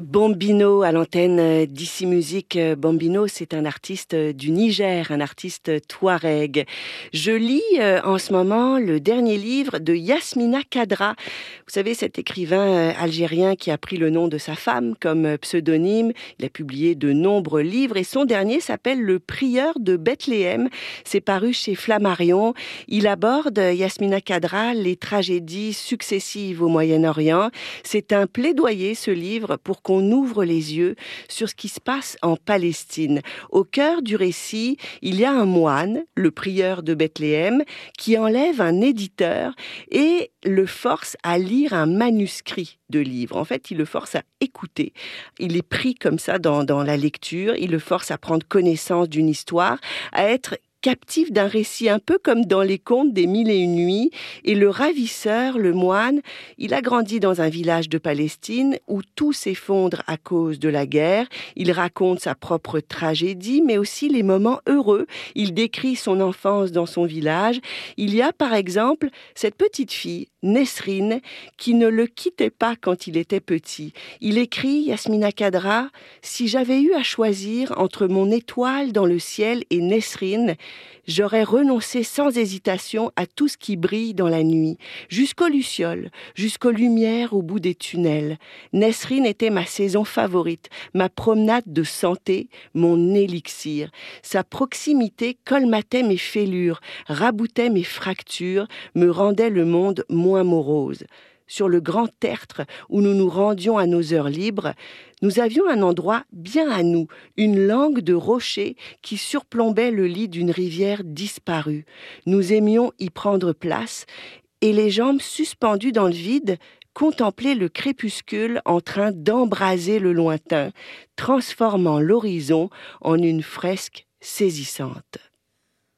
Bambino à l'antenne d'Ici Musique. Bambino, c'est un artiste du Niger, un artiste touareg. Je lis en ce moment le dernier livre de Yasmina Khadra. Vous savez, cet écrivain algérien qui a pris le nom de sa femme comme pseudonyme. Il a publié de nombreux livres et son dernier s'appelle Le Prieur de Bethléem. C'est paru chez Flammarion. Il aborde, Yasmina Khadra, les tragédies successives au Moyen-Orient. C'est un plaidoyer, ce livre, pour qu'on ouvre les yeux sur ce qui se passe en Palestine. Au cœur du récit, il y a un moine, le prieur de Bethléem, qui enlève un éditeur et le force à lire un manuscrit de livre. En fait, il le force à écouter. Il est pris comme ça dans la lecture. Il le force à prendre connaissance d'une histoire, à être captif d'un récit, un peu comme dans les contes des Mille et une nuits. Et le ravisseur, le moine, il a grandi dans un village de Palestine où tout s'effondre à cause de la guerre. Il raconte sa propre tragédie, mais aussi les moments heureux. Il décrit son enfance dans son village. Il y a par exemple cette petite fille, Nesrine, qui ne le quittait pas quand il était petit. Il écrit, Yasmina Khadra, « Si j'avais eu à choisir entre mon étoile dans le ciel et Nesrine, j'aurais renoncé sans hésitation à tout ce qui brille dans la nuit, jusqu'aux lucioles, jusqu'aux lumières au bout des tunnels. Nesrine était ma saison favorite, ma promenade de santé, mon élixir. Sa proximité colmatait mes fêlures, raboutait mes fractures, me rendait le monde moins morose. » Sur le grand tertre où nous nous rendions à nos heures libres, nous avions un endroit bien à nous, une langue de rocher qui surplombait le lit d'une rivière disparue. Nous aimions y prendre place et les jambes suspendues dans le vide, contempler le crépuscule en train d'embraser le lointain, transformant l'horizon en une fresque saisissante.